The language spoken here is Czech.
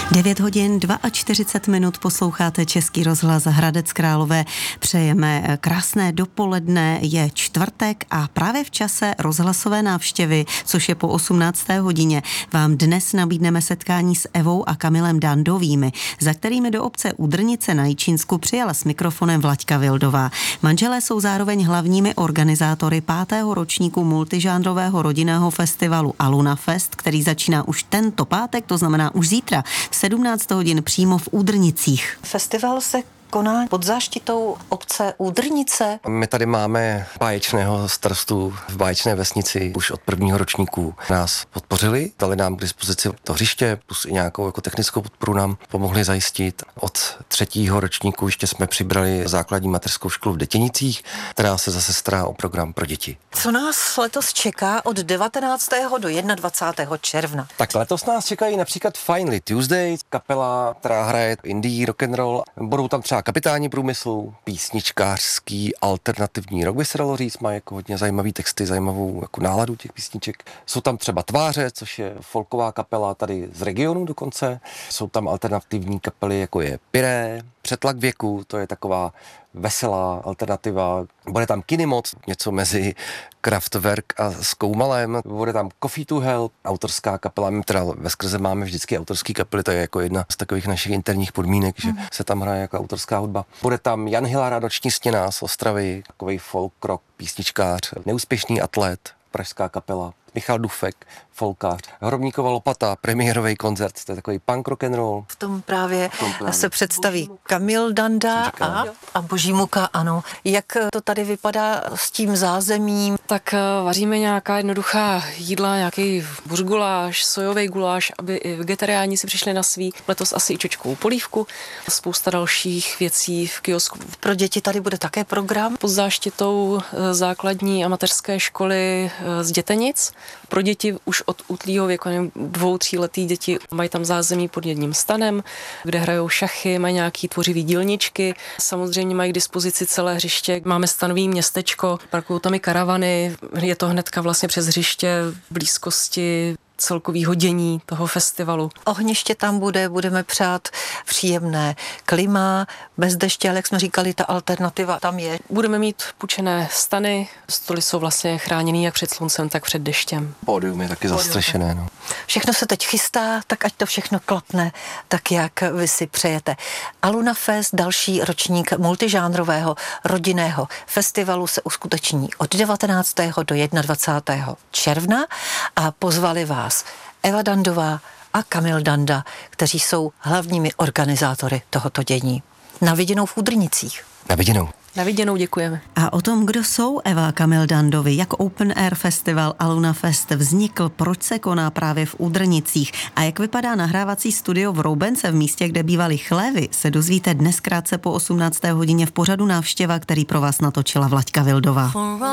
9 hodin 42 minut posloucháte Český rozhlas Hradec Králové. Přejeme krásné dopoledne, je čtvrtek a právě v čase rozhlasové návštěvy, což je po 18. hodině, vám dnes nabídneme setkání s Evou a Kamilem Dandovými, za kterými do obce Udrnice na Jičínsku přijela s mikrofonem Vlaďka Vildová. Manželé jsou zároveň hlavními organizátory 5. ročníku multižánrového rodinného festivalu Aluna Fest, který začíná už tento pátek, to znamená už zítra, v 17 hodin přímo v Údrnicích. Festival se koná pod záštitou obce Údrnice. My tady máme báječného starostu v báječné vesnici. Už od prvního ročníku nás podpořili, dali nám k dispozici to hřiště, plus i nějakou jako technickou podporu nám pomohli zajistit. Od 3. ročníku ještě jsme přibrali základní mateřskou školu v Detěnicích, která se zase stará o program pro děti. Co nás letos čeká od 19. do 21. června? Tak letos nás čekají například Finally Tuesday, kapela, která hraje indie, rock and roll. Budou tam třeba kapitáni průmyslu, písničkářský alternativní rock, by se dalo říct, má jako hodně zajímavý texty, zajímavou jako náladu těch písniček. Jsou tam třeba Tváře, což je folková kapela tady z regionu dokonce. Jsou tam alternativní kapely, jako je Piré, Přetlak věku, to je taková veselá alternativa. Bude tam Kinymoc, něco mezi Kraftwerk a Zkoumalem. Bude tam Coffee to Hell, autorská kapela. My teda veskrze máme vždycky autorský kapely, to je jako jedna z takových našich interních podmínek, že se tam hraje jako autorská hudba. Bude tam Jan Hilára, Noční stěna z Ostravy, takový folk rock, písničkář, Neúspěšný atlet, pražská kapela. Michal Dufek, folkář, Hrobníkova lopata, premiérový koncert, to je takový punk rock and roll. V tom právě se představí Kamil Danda a Boží muka, ano. Jak to tady vypadá s tím zázemím? Tak vaříme nějaká jednoduchá jídla, nějaký buřguláš, sojový guláš, aby i vegetariáni si přišli na svý. Letos asi i čočkovou polívku, spousta dalších věcí v kiosku. Pro děti tady bude také program? Pod záštitou základní a mateřské školy z Dětenic. Pro děti už od útlýho věku, 2-3 letý děti mají tam zázemí pod jedním stanem, kde hrajou šachy, mají nějaký tvořivý dílničky. Samozřejmě mají k dispozici celé hřiště. Máme stanový městečko, parkují tam i karavany, je to hnedka vlastně přes hřiště v blízkosti celkovýho dění toho festivalu. Ohniště tam bude, budeme přát příjemné klima, bez deště, ale jak jsme říkali, ta alternativa tam je. Budeme mít půjčené stany, stoly jsou vlastně chráněný jak před sluncem, tak před deštěm. Pódium je taky zastřešené. No. Všechno se teď chystá, tak ať to všechno klapne, tak jak vy si přejete. Aluna Fest, další ročník multižánrového rodinného festivalu se uskuteční od 19. do 21. června a pozvali vás Eva Dandová a Kamil Danda, kteří jsou hlavními organizátory tohoto dění. Na viděnou v Údrnicích. Na viděnou. Na viděnou, děkujeme. A o tom, kdo jsou Eva a Kamil Dandovi, jak Open Air Festival Aluna Fest vznikl, proč se koná právě v Údrnicích a jak vypadá nahrávací studio v Roubence v místě, kde bývaly chlévy, se dozvíte dnes krátce po 18. hodině v pořadu Návštěva, který pro vás natočila Vlaďka Vildová.